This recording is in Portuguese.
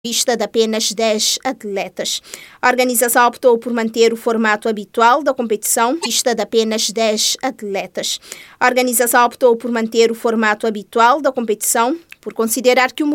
Lista de apenas 10 atletas. A organização optou por manter o formato habitual da competição. Lista de apenas 10 atletas. A organização optou por manter o formato habitual da competição, por considerar que o